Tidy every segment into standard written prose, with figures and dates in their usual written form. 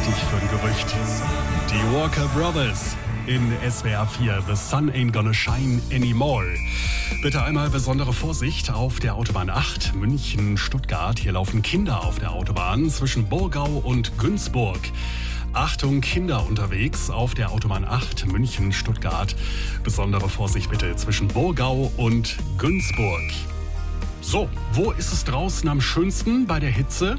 dich für ein Gerücht. Die Walker Brothers in SWR 4. The sun ain't gonna shine anymore. Bitte einmal besondere Vorsicht auf der Autobahn 8 München-Stuttgart. Hier laufen Kinder auf der Autobahn zwischen Burgau und Günzburg. Achtung, Kinder unterwegs auf der Autobahn 8 München-Stuttgart. Besondere Vorsicht bitte zwischen Burgau und Günzburg. So, wo ist es draußen am schönsten bei der Hitze?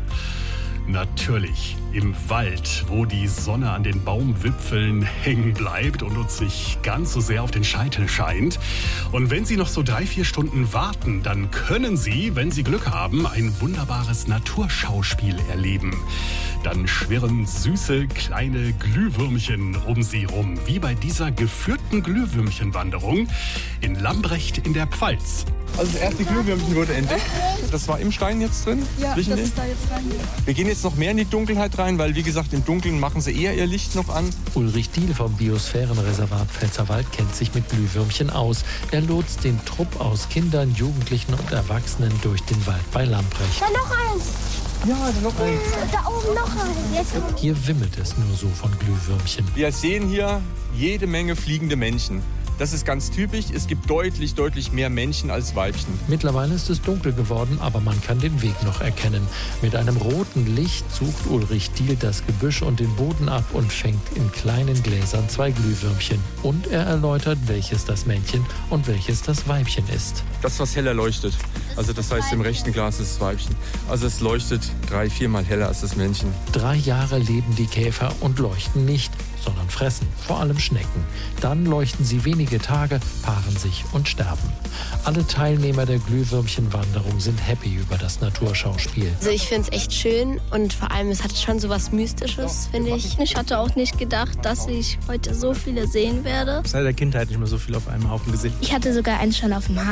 Natürlich im Wald, wo die Sonne an den Baumwipfeln hängen bleibt und uns nicht ganz so sehr auf den Scheitel scheint. Und wenn Sie noch so 3-4 Stunden warten, dann können Sie, wenn Sie Glück haben, ein wunderbares Naturschauspiel erleben. Dann schwirren süße kleine Glühwürmchen um Sie rum, wie bei dieser geführten Glühwürmchenwanderung in Lambrecht in der Pfalz. Also das erste Glühwürmchen wurde entdeckt. Das war im Stein jetzt drin? Ja, das ist da jetzt rein. Wir gehen jetzt noch mehr in die Dunkelheit rein, weil wie gesagt, im Dunkeln machen sie eher ihr Licht noch an. Ulrich Diehl vom Biosphärenreservat Pfälzerwald kennt sich mit Glühwürmchen aus. Er lotst den Trupp aus Kindern, Jugendlichen und Erwachsenen durch den Wald bei Lambrecht. Da noch eins. Ja, da noch eins. Da oben noch eins. Jetzt. Hier wimmelt es nur so von Glühwürmchen. Wir sehen hier jede Menge fliegende Männchen. Das ist ganz typisch. Es gibt deutlich mehr Männchen als Weibchen. Mittlerweile ist es dunkel geworden, aber man kann den Weg noch erkennen. Mit einem roten Licht sucht Ulrich Diehl das Gebüsch und den Boden ab und fängt in kleinen Gläsern 2 Glühwürmchen. Und er erläutert, welches das Männchen und welches das Weibchen ist. Das, was heller leuchtet. Also das heißt, im rechten Glas ist das Weibchen. Also es leuchtet 3-4 Mal heller als das Männchen. 3 Jahre leben die Käfer und leuchten nicht, sondern fressen, vor allem Schnecken. Dann leuchten sie wenige Tage, paaren sich und sterben. Alle Teilnehmer der Glühwürmchenwanderung sind happy über das Naturschauspiel. Also ich finde es echt schön und vor allem, es hat schon so was Mystisches, finde ich. Ich hatte auch nicht gedacht, dass ich heute so viele sehen werde. Seit der Kindheit nicht mehr so viel auf einem Haufen gesehen. Ich hatte sogar eins schon auf dem Haar.